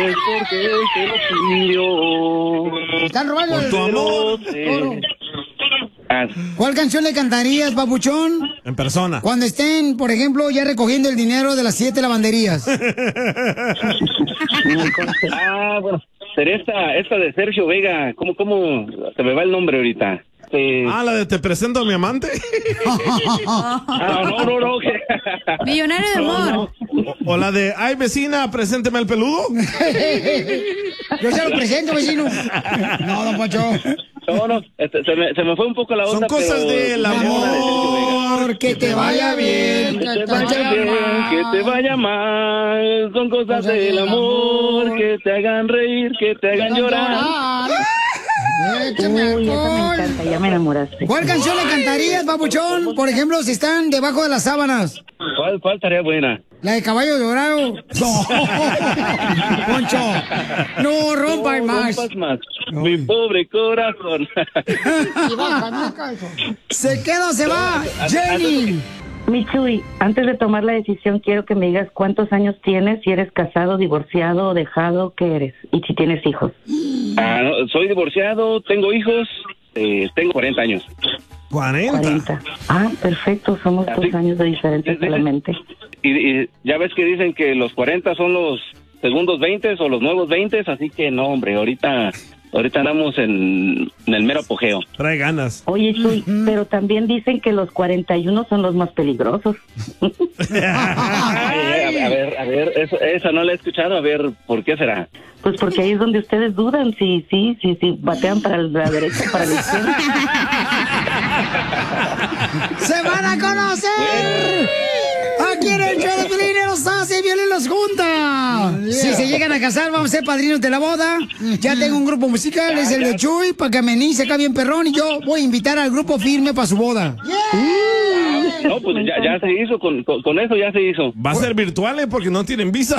es porque te lo pidió. Están robando Por tu amor. ¿Cuál canción le cantarías, papuchón? En persona. Cuando estén, por ejemplo, ya recogiendo el dinero de las 7 lavanderías. Bueno, sería esta de Sergio Vega. ¿Cómo se me va el nombre ahorita? La de Te presento a mi amante. No. Millonario de amor. O la de Ay, vecina, presénteme al peludo. Yo se lo presento, vecino. No, don Poncho. No, se me fue un poco la onda. Son cosas del amor, que te vaya bien, que te vaya mal. Son cosas del amor, que te hagan reír, que te hagan llorar. Échame Uy, esa me alcohol. encanta, ya me enamoraste. ¿Cuál canción le cantarías, papuchón? Por ejemplo, si están debajo de las sábanas. ¿Cuál estaría buena? La de Caballo Dorado. No. Poncho. No rompas más. No rompas más. Mi pobre corazón. ¿Se queda o se va? Jenny. Michuy, antes de tomar la decisión, quiero que me digas cuántos años tienes, si eres casado, divorciado, dejado, ¿qué eres? Y si tienes hijos. No, soy divorciado, tengo hijos, tengo 40 años. 40. Perfecto, somos 2 años de diferencia solamente. Y ya ves que dicen que los 40 son los segundos 20 o los nuevos 20, así que no, hombre, ahorita andamos en el mero apogeo. Trae ganas. Oye, Chuy, pero también dicen que los 41 son los más peligrosos. A ver, esa no la he escuchado, a ver, ¿por qué será? Pues porque ahí es donde ustedes dudan, si batean para la derecha o para la izquierda. ¡Se van a conocer! Aquí en el show de Piolín los hace y Piolín los junta. Si se llegan a casar, vamos a ser padrinos de la boda. Ya tengo un grupo musical, es el de Chuy, para que amenice acá bien perrón. Y yo voy a invitar al grupo Firme para su boda. No, pues ya se hizo, con eso ya se hizo. Va a ser virtual, porque no tienen visa.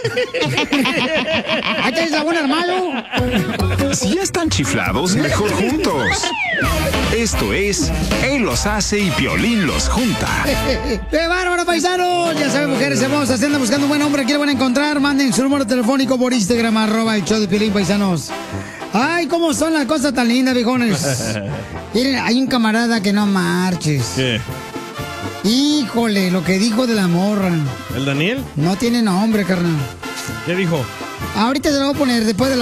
Ahí tenés la buena, hermano. Si ya están chiflados, mejor juntos. Esto es Él los hace y Piolín los junta. ¡Qué bárbaro, paisanos! Ya saben, mujeres hermosas, si andan buscando un buen hombre, ¿quién lo van a encontrar? Manden su número telefónico por Instagram, @el show de Piolín, paisanos. Ay, cómo son las cosas tan lindas, viejones. Miren, hay un camarada que no marches. ¿Qué? Híjole, lo que dijo de la morra. ¿El Daniel? No tiene nombre, carnal. ¿Qué dijo? Ahorita se lo voy a poner después de